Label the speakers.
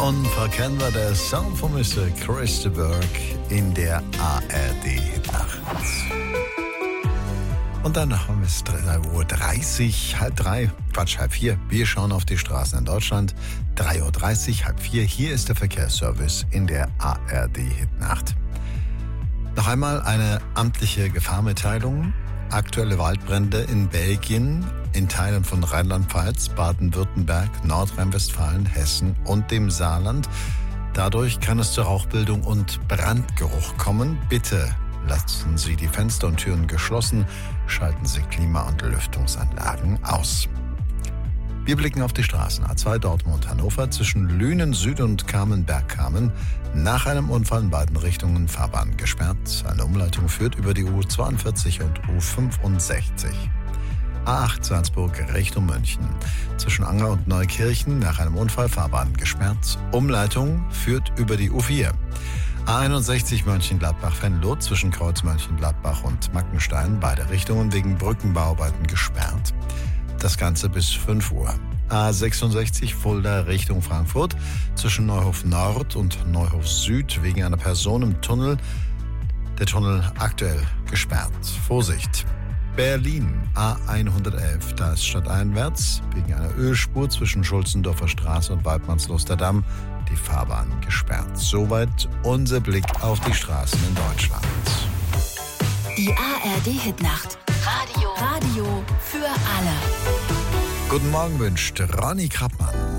Speaker 1: Unverkennbar, der Sound von Mr. Chris de Burgh in der ARD-Nacht. Und dann haben wir es 3:30 Uhr, halb 4. Wir schauen auf die Straßen in Deutschland. 3:30 Uhr, halb 4. Hier ist der Verkehrsservice in der ARD-Nacht. Noch einmal eine amtliche Gefahrmitteilung. Aktuelle Waldbrände in Belgien, in Teilen von Rheinland-Pfalz, Baden-Württemberg, Nordrhein-Westfalen, Hessen und dem Saarland. Dadurch kann es zur Rauchbildung und Brandgeruch kommen. Bitte lassen Sie die Fenster und Türen geschlossen, schalten Sie Klima- und Lüftungsanlagen aus. Wir blicken auf die Straßen. A2 Dortmund-Hannover zwischen Lünen Süd und Kamen-Bergkamen. Nach einem Unfall in beiden Richtungen Fahrbahn gesperrt. Eine Umleitung führt über die U42 und U65. A8 Salzburg Richtung München. Zwischen Anger und Neukirchen nach einem Unfall Fahrbahn gesperrt. Umleitung führt über die U4. A61 Mönchengladbach-Venlo zwischen Kreuz Mönchengladbach und Mackenstein. Beide Richtungen wegen Brückenbauarbeiten gesperrt. Das Ganze bis 5 Uhr. A66 Fulda Richtung Frankfurt zwischen Neuhof Nord und Neuhof Süd wegen einer Person im Tunnel. Der Tunnel aktuell gesperrt. Vorsicht! Berlin A111, da ist stadteinwärts wegen einer Ölspur zwischen Schulzendorfer Straße und Waldmannsloster Damm die Fahrbahn gesperrt. Soweit unser Blick auf die Straßen in Deutschland.
Speaker 2: Die ARD-Hitnacht. Radio für alle.
Speaker 1: Guten Morgen wünscht Ronny Krappmann.